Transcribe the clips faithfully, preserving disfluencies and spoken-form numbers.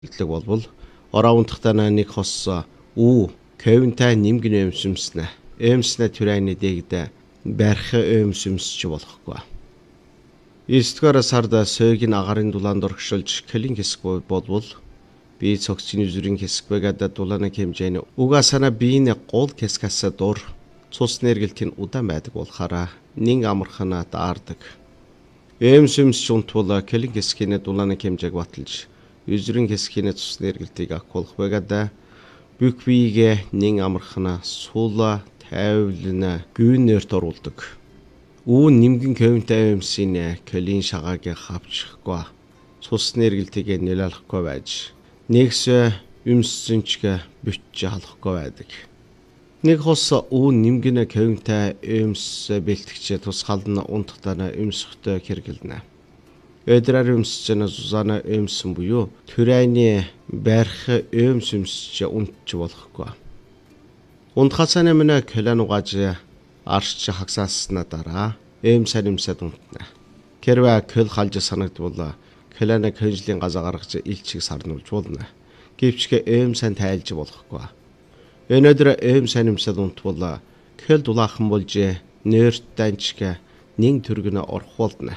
Илтлэг болбол ороо унтахтаа нэг хос үү ковинтай нэмгэн өмсөмснэ. Өмснэ түрайны дэгдэ барих өмсөмсч болохгүй. Эсдгээр сарда сөгийн агарын дулаан дургшилж кэлин хэсэг болбол би цогцны зүрийн хэсэгвэгэд дулааны хэмжээний угаасана биений гол хэсгээс дур цус нэргэлтийн удаан байдаг болохаараа нин амархана даардаг. Өмсөмсч унтвал кэлин хэсгийн дулааны хэмжээг баталж Үзрийн хэсгийн цус нэргэлтийг авах байгаад бүх биегээ нин амархна суула тайвлна гүнээрт оруулдаг. Үүн нэмгэн ковинтай өмсийн кэлин шагааг хавчихгүй. Цус нэргэлтийг нэлэлэхгүй байж нэгс өмсөнчг бүтж халахгүй байдаг. Нэг хос үүн нэмгэн ковинтай өмс бэлтгэж тусгаална унтахтаа өмсөхтэй хэрэгэлнэ. Өдрөр өмсчэнэ зузаана өмсөн буюу түрайны барих өмс өмсч унтж болохгүй. Унтхасаны мэнэ кэлэн угааж арч хагсааснаа дараа өмс амьсад унтна. Хэрвээ кэл халж санагдвал кэлэн кэнжлийн газа гаргаж илчиг сарнуулж болно. Гэвч өмс сан тайлж болохгүй. Өнөөдөр өмс амьсад унтвал кэл дулаахан болж нэрт данчг нин төргөнө орох болно.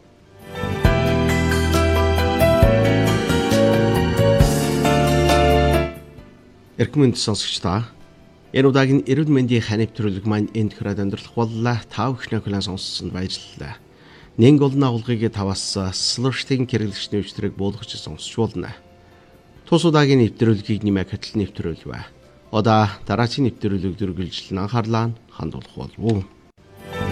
Эркмэнд сонсогчдаа энэ удаагийн эрүүл мэндийн хань нэвтрүүлэг маань энд хүрээд өндөрлөх боллоо. Та бүхний хүлээн сонссонд баярлалаа. Нэн голны агуулгыг таваас слуштын хэрэглэгч нэвтрүүлэг буулгаж сонсч болно. Тус удаагийн нэвтрүүлгийг нэмэх хөтөл нэвтрүүлвэ. Одоо дараагийн нэвтрүүлэг дүргэлжлэн анхаарлаа хандуулах болов уу?